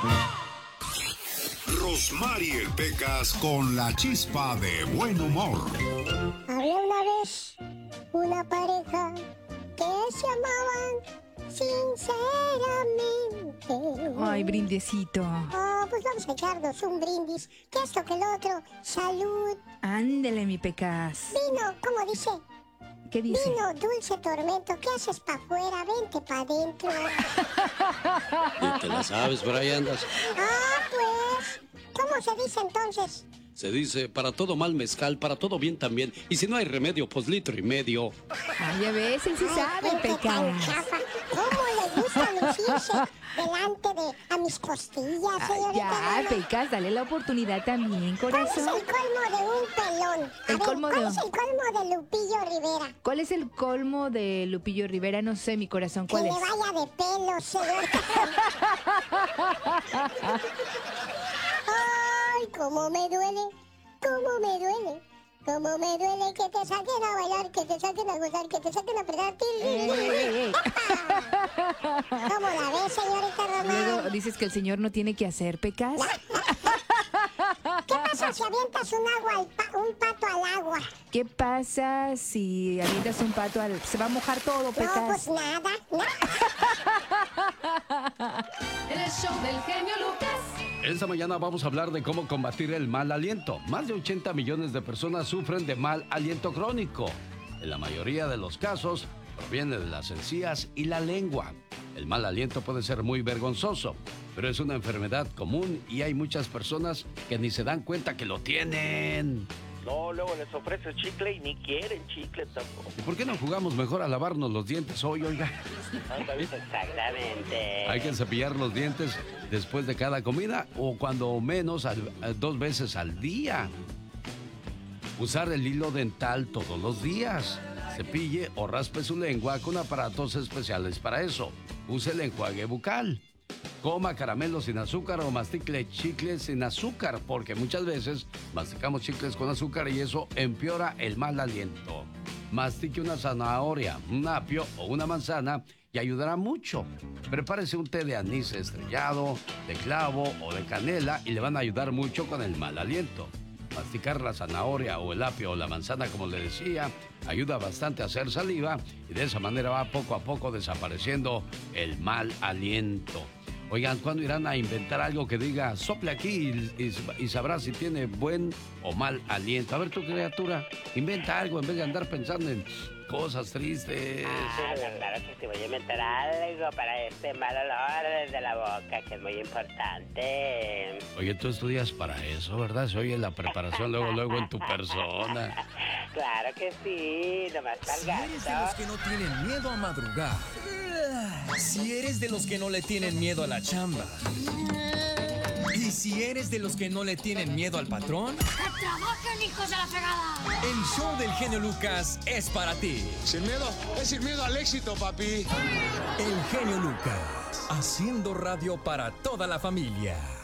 Rosmarie Pecas con la chispa de buen humor. Había una vez una pareja que se amaban sinceramente. Ay, brindecito. Oh, pues vamos a echarnos un brindis. Que esto, que el otro. Salud. Ándele, mi Pecas. Vino, ¿cómo dice? ¿Qué dice? Vino, dulce tormento. ¿Qué haces para afuera? Vente para adentro. ¿Y te la sabes, por ahí andas? Ah, pues. ¿Cómo se dice entonces? Se dice, para todo mal mezcal, para todo bien también. Y si no hay remedio, pues litro y medio. Ay, ya ves, él sí sabe, gente tan Pecas. chafa. ¿Cómo le gusta lucirse delante de a mis costillas, Ay, señorita? ya, Lola? Pecas, dale la oportunidad también, ¿Cuál es corazón. el colmo de un pelón? ¿Cuál es el colmo de Lupillo Rivera? ¿Cuál es el colmo de Lupillo Rivera? No sé, mi corazón, ¿cuál Que es? le vaya de pelo, señorita. Ay, cómo me duele, cómo me duele. Cómo me duele que te saquen a bailar, que te saquen a gozar, que te saquen a pegar. Ey. ¿Cómo la ves, señorita Román? Luego dices que el señor no tiene que hacer, Pecas. ¿Qué pasa si avientas un pato al agua? ¿Qué pasa si avientas un pato al... Se va a mojar todo, Pecas. No, pues nada. El show del genio Lucas. Esta mañana vamos a hablar de cómo combatir el mal aliento. Más de 80 millones de personas sufren de mal aliento crónico. En la mayoría de los casos, proviene de las encías y la lengua. El mal aliento puede ser muy vergonzoso, pero es una enfermedad común y hay muchas personas que ni se dan cuenta que lo tienen. No, luego les ofreces chicle y ni quieren chicle tampoco. ¿Y por qué no jugamos mejor a lavarnos los dientes hoy, oiga? Exactamente. Hay que cepillar los dientes después de cada comida o cuando menos 2 veces al día. Usar el hilo dental todos los días. Cepille o raspe su lengua con aparatos especiales para eso. Use el enjuague bucal. Coma caramelos sin azúcar o mastique chicles sin azúcar, porque muchas veces masticamos chicles con azúcar y eso empeora el mal aliento. Mastique una zanahoria, un apio o una manzana y ayudará mucho. Prepárese un té de anís estrellado, de clavo o de canela y le van a ayudar mucho con el mal aliento. Masticar la zanahoria o el apio o la manzana, como le decía, ayuda bastante a hacer saliva y de esa manera va poco a poco desapareciendo el mal aliento. Oigan, ¿cuándo irán a inventar algo que diga sople aquí y sabrás si tiene buen o mal aliento? A ver, tu criatura, inventa algo en vez de andar pensando en cosas tristes. Claro que sí, voy a inventar algo para este mal olor de la boca, que es muy importante. Oye, tú estudias para eso, ¿verdad? Se oye la preparación luego en tu persona. Claro que sí, nomás Si eres de los que no tienen miedo a madrugar, si eres de los que no le tienen miedo a la chamba, y si eres de los que no le tienen miedo al patrón, ¡Que trabajen, hijos de la fregada! el show del genio Lucas es para ti. Sin miedo, es sin miedo al éxito, papi. El genio Lucas, haciendo radio para toda la familia.